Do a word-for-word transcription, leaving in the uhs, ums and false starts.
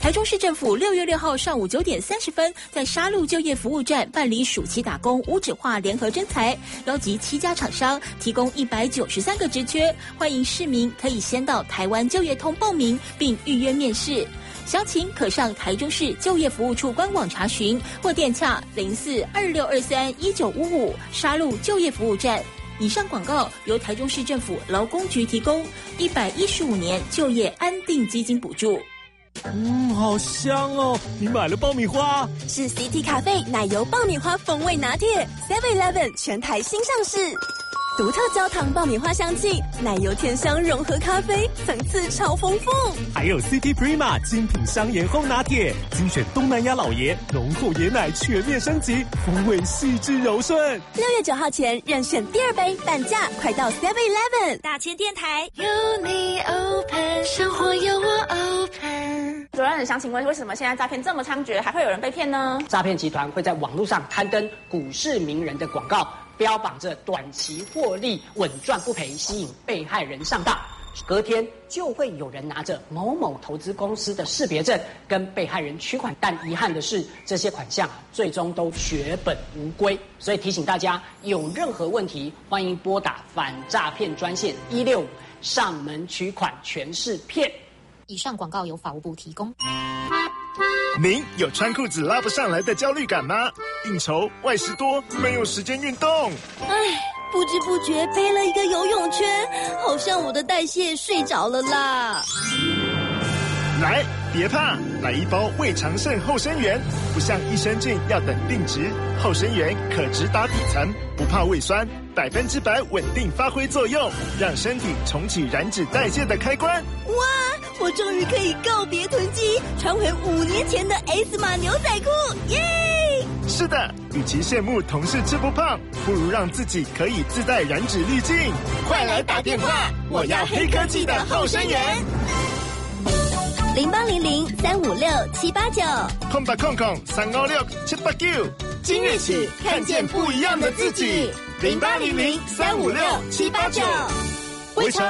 台中市政府六月六号上午九点三十分，在沙鹿就业服务站办理暑期打工无纸化联合征才，邀集七家厂商，提供一百九十三个职缺，欢迎市民可以先到台湾就业通报名并预约面试。详情可上台中市就业服务处官网查询，或电洽零四二六二三一九五五沙鹿就业服务站。以上广告由台中市政府劳工局提供，一百一十五年就业安定基金补助。 嗯，好香哦！你买了爆米花？ 是 C T 咖啡奶油爆米花风味拿铁 ，Seven Eleven 全台新上市，独特焦糖爆米花香气，奶油甜香融合咖啡，层次超丰富。 还有 C T Prima 精品香盐烘拿铁，精选东南亚老爷，浓厚椰奶全面升级，风味细致柔顺。 六月九号前任选第二杯半价，快到 Seven Eleven。大千电台有你 Open， 生活有我 Open。 主任，想请问，为什么现在诈骗这么猖獗，还会有人被骗呢？ 诈骗集团会在网络上刊登股市名人的广告，标榜着短期获利、稳赚不赔，吸引被害人上当。隔天就会有人拿着某某投资公司的识别证跟被害人取款，但遗憾的是，这些款项最终都血本无归。所以提醒大家，有任何问题，欢迎拨打反诈骗专线一六五，上门取款全是骗。 以上广告由法务部提供。 您有穿裤子拉不上来的焦虑感吗？应酬、外食多，没有时间运动。 唉，不知不觉背了一个游泳圈，好像我的代谢睡着了啦。 来，别怕，来一包胃肠肾后生元，不像益生菌要等定值，后生元可直达底层，不怕胃酸，百分之百稳定发挥作用，让身体重启燃脂代谢的开关。 哇，我终于可以告别囤积，穿回五年前的 S 码牛仔裤，耶！ 是的，与其羡慕同事吃不胖，不如让自己可以自带燃脂滤镜。 快来打电话，我要黑科技的后生元。零八零零三五六七八九， 空八空空三五六七八九。 今日起看见不一样的自己。零八零零三五六七八九。 胃肠